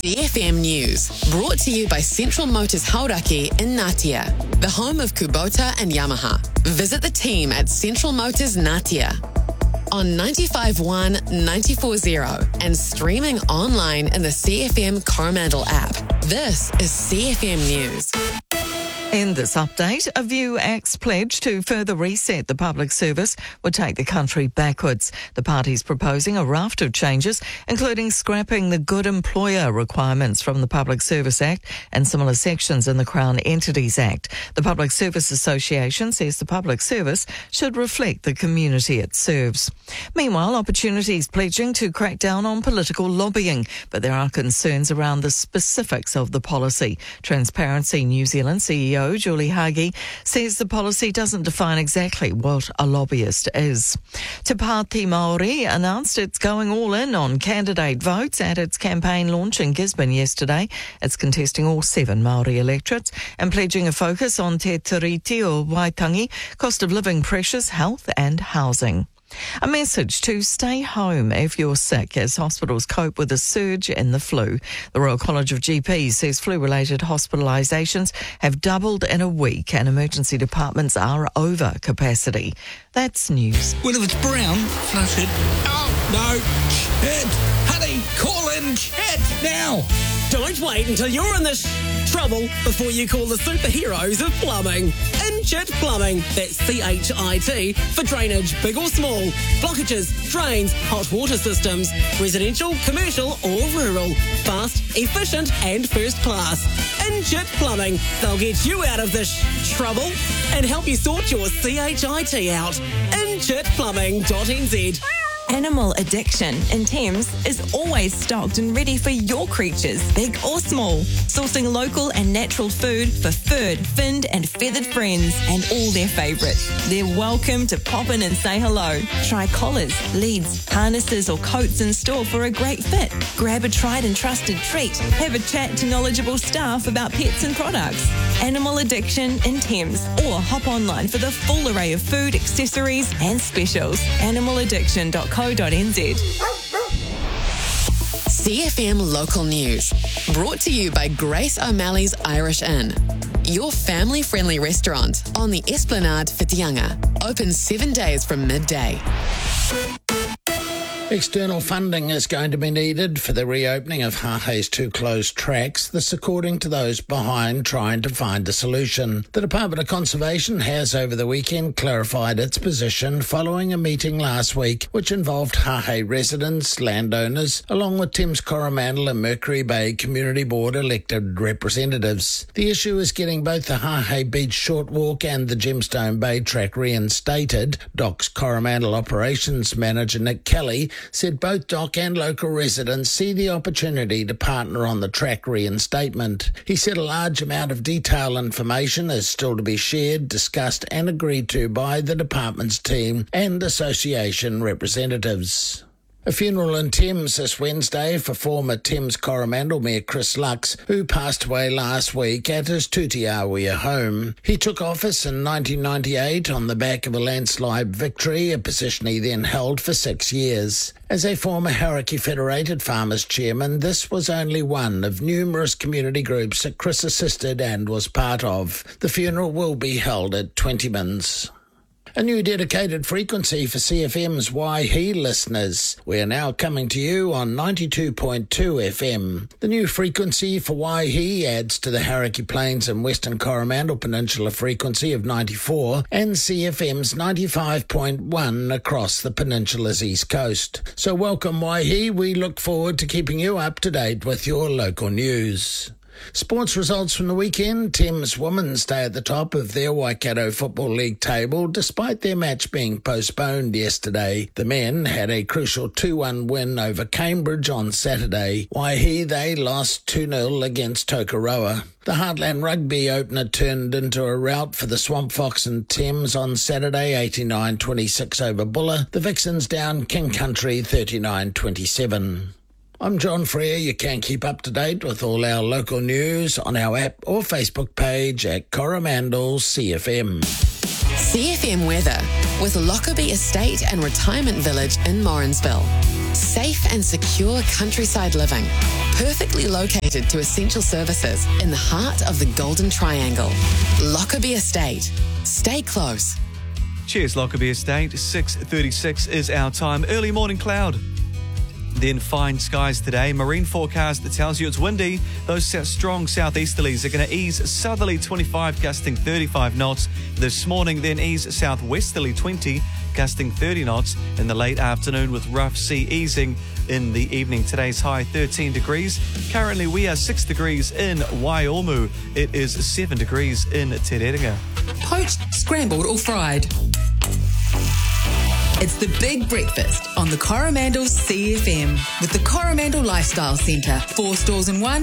CFM News, brought to you by Central Motors Hauraki in Ngatea, the home of Kubota and Yamaha. Visit the team at Central Motors Ngatea on 95.1, 94.0 and streaming online in the CFM Coromandel app. This is CFM News. In this update, a View Act's pledge to further reset the public service would take the country backwards. The party's proposing a raft of changes, including scrapping the good employer requirements from the Public Service Act and similar sections in the Crown Entities Act. The Public Service Association says the public service should reflect the community it serves. Meanwhile, Opportunity's pledging to crack down on political lobbying, but there are concerns around the specifics of the policy. Transparency New Zealand CEO Julie Hagi says the policy doesn't define exactly what a lobbyist is. Te Pāti Māori announced it's going all in on candidate votes at its campaign launch in Gisborne yesterday. It's contesting all 7 Māori electorates and pledging a focus on Te Tiriti o Waitangi, cost of living pressures, health and housing. A message to stay home if you're sick as hospitals cope with a surge in the flu. The Royal College of GPs says flu-related hospitalisations have doubled in a week and emergency departments are over capacity. That's news. Well, if it's brown, flush it. Oh, no. Chet. Honey, call in Chet now. Don't wait until you're in this trouble before you call the superheroes of plumbing. Inchit Plumbing, that's CHIT, for drainage, big or small, blockages, drains, hot water systems, residential, commercial or rural, fast, efficient and first class. Inchit Plumbing, they'll get you out of this trouble and help you sort your CHIT out. InchitPlumbing.nz. Animal Addiction in Thames is always stocked and ready for your creatures, big or small. Sourcing local and natural food for furred, finned and feathered friends and all their favourites. They're welcome to pop in and say hello. Try collars, leads, harnesses or coats in store for a great fit. Grab a tried and trusted treat. Have a chat to knowledgeable staff about pets and products. Animal Addiction in Thames, or hop online for the full array of food, accessories and specials. Animaladdiction.co.nz. CFM Local News, brought to you by Grace O'Malley's Irish Inn, your family-friendly restaurant on the Esplanade Whitianga, open 7 days from midday. External funding is going to be needed for the reopening of Hahei's 2 closed tracks, this according to those behind trying to find a solution. The Department of Conservation has over the weekend clarified its position following a meeting last week which involved Hahei residents, landowners, along with Thames Coromandel and Mercury Bay Community Board elected representatives. The issue is getting both the Hahei Beach Short Walk and the Gemstone Bay track reinstated. DOC's Coromandel Operations Manager Nick Kelly said both DOC and local residents see the opportunity to partner on the track reinstatement. He said a large amount of detailed information is still to be shared, discussed and agreed to by the department's team and association representatives. A funeral in Thames this Wednesday for former Thames Coromandel Mayor Chris Lux, who passed away last week at his Tutiawea home. He took office in 1998 on the back of a landslide victory, a position he then held for 6 years. As a former Hauraki Federated Farmers chairman, this was only one of numerous community groups that Chris assisted and was part of. The funeral will be held at Twentyman's. A new dedicated frequency for CFM's Waihi listeners. We're now coming to you on 92.2 FM. The new frequency for Waihi adds to the Hauraki Plains and Western Coromandel Peninsula frequency of 94 and CFM's 95.1 across the peninsula's east coast. So welcome Waihi. We look forward to keeping you up to date with your local news. Sports results from the weekend. Thames women stay at the top of their Waikato Football League table despite their match being postponed yesterday. The men had a crucial 2-1 win over Cambridge on Saturday. Waihi, they lost 2-0 against Tokoroa. The Heartland Rugby opener turned into a rout for the Swamp Fox and Thames on Saturday, 89-26 over Buller. The Vixens down King Country 39-27. I'm John Freer. You can keep up to date with all our local news on our app or Facebook page at Coromandel CFM. CFM weather with Lockerbie Estate and Retirement Village in Morrinsville. Safe safe and secure countryside living, perfectly located to essential services in the heart of the Golden Triangle. Lockerbie Estate. Stay close. Cheers, Lockerbie Estate. 6:36 is our time. Early morning cloud. Then fine skies today. Marine forecast that tells you it's windy. Those strong southeasterlies are going to ease southerly 25, gusting 35 knots. This morning, then ease southwesterly 20, gusting 30 knots in the late afternoon, with rough sea easing in the evening. Today's high 13 degrees. Currently, we are 6 degrees in Waiomu. It is 7 degrees in Te Reringa. Poached, scrambled or fried. It's the Big Breakfast on the Coromandel CFM with the Coromandel Lifestyle Centre. 4 stores in one.